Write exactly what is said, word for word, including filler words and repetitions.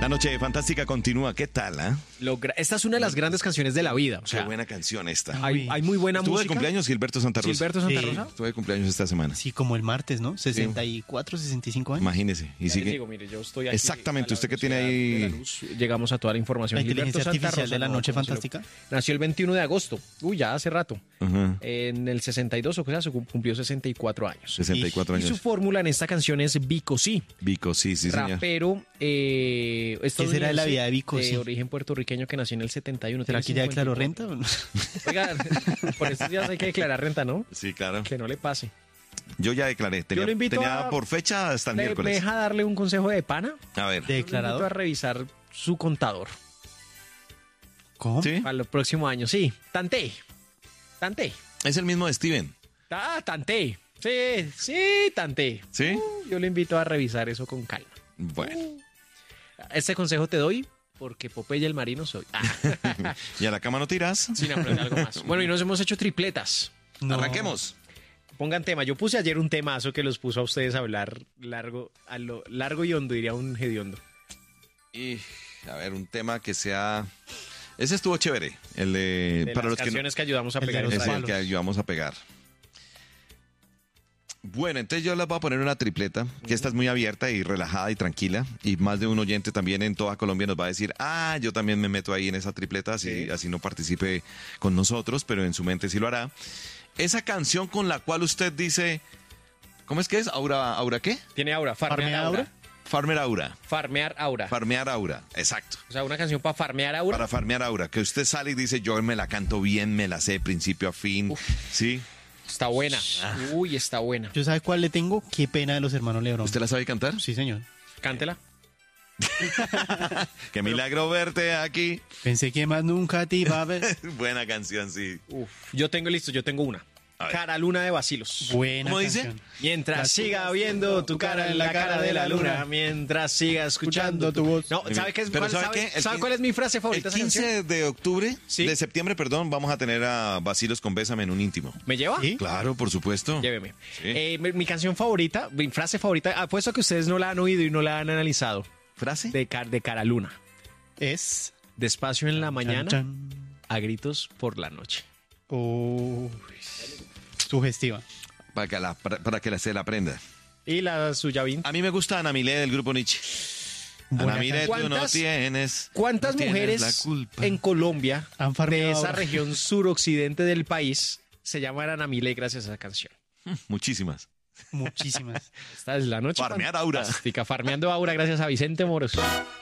La noche fantástica continúa. ¿Qué tal? ¿Eh? Logra... Esta es una de las grandes canciones de la vida. O sea, qué buena canción esta. Hay, hay muy buena Estuvo música. de cumpleaños Gilberto Santa Rosa. Gilberto Santa Sí. Rosa. Estuvo de cumpleaños esta semana. Sí, como el martes, ¿no? sesenta y cuatro, sesenta y cinco años. Imagínese. Y Ya sigue. les digo, mire, yo estoy aquí Exactamente, a la usted que tiene velocidad ahí- de la luz. Llegamos a toda la información. La Gilberto inteligencia Santa artificial Rosa, de la no, noche ¿cómo se lo- fantástica. Nació el veintiuno de agosto. Uy, ya hace rato. Ajá. En el sesenta y dos, o sea, se cumplió sesenta y cuatro años. sesenta y cuatro Y su años. fórmula en esta canción es Vico Sí. Vico, sí, sí, señor. Rapero eh, será de la vida de Vico de Sí? origen puertorriqueño que nació en el setenta y uno. ¿Será tiene que ya declaró cincuenta y renta? cuatro. Oiga, por estos días hay que declarar renta, ¿no? Sí, claro. Que no le pase. Yo ya declaré. Tenía, lo invito tenía a- por fecha hasta el ¿Me, me miércoles. deja darle un consejo de pana? A ver. ¿De Lo invito a declarador? revisar su contador ¿Cómo? ¿Sí? para los próximos años. Sí, tanté. Tanté. Es el mismo de Steven. Ah, tanté. Sí, sí, tanté. ¿Sí? Uh, yo le invito a revisar eso con calma. Bueno. Este consejo te doy porque Popeye el marino soy. Ah, ¿Y a la cama no tiras? sin aprender algo más. Bueno, y nos hemos hecho tripletas. No. Arranquemos. Pongan tema. Yo puse ayer un temazo que los puso a ustedes a hablar largo, a lo largo y hondo, diría un hediondo. Y, a ver, un tema que sea... Ese estuvo chévere. El de... De para las los que no- canciones que, ayudamos a El de pegar. los en es el radio. que ayudamos a pegar. Bueno, entonces yo les voy a poner una tripleta, que esta es muy abierta y relajada y tranquila, y más de un oyente también en toda Colombia nos va a decir, ah, yo también me meto ahí en esa tripleta, así, Sí. así no participe con nosotros, pero en su mente sí lo hará. Esa canción con la cual usted dice, ¿cómo es que es? ¿Aura, aura qué? Tiene aura. Farmear ¿Farmear aura. aura? Farmer Aura. Farmear aura. Farmear Aura, exacto. O sea, una canción para farmear aura. Para farmear Aura, que usted sale y dice, yo me la canto bien, me la sé de principio a fin, ¿sí? Está buena. Ah. Uy, está buena. ¿Yo sabe cuál le tengo? Qué pena de los hermanos Lebrón. ¿Usted la sabe cantar? Sí, señor. Cántela. Qué milagro verte aquí. Pensé que más nunca te iba a ver. Buena canción, sí. Uf. Yo tengo listo, yo tengo una. A ver. Cara Luna de Bacilos. Buena ¿Cómo dice? canción. Mientras La- siga viendo tu cara en la cara de la luna, mientras siga escuchando tu voz. No, Muy ¿sabe, bien. qué es, Pero cuál, ¿sabe sabe, qué? El sabe quin- cuál es mi frase favorita El de esa canción? quince de octubre, Sí. de septiembre, perdón, vamos a tener a Bacilos con Bésame en un íntimo. ¿Me lleva? ¿Sí? Claro, por supuesto. Lléveme. Sí. Eh, mi, mi canción favorita, mi frase favorita, apuesto a que ustedes no la han oído y no la han analizado. ¿Frase? De, car- de Cara Luna. Es... Despacio en la mañana, Chan, a gritos por la noche. chan. Uy, sugestiva. Para que, la, para, para que la, se la aprenda. Y la suya, Vin. A mí me gusta Ana Milé del grupo Nietzsche. Buena Ana Milé, canción. tú no ¿Cuántas- tienes. ¿Cuántas no tienes mujeres la culpa. en Colombia, Han farmeado de esa ahora. región suroccidente del país, se llaman Ana Milé gracias a esa canción? Muchísimas. Muchísimas. Esta es la noche. Farmear Aura. fantástica. Farmeando Aura gracias a Vicente Moros.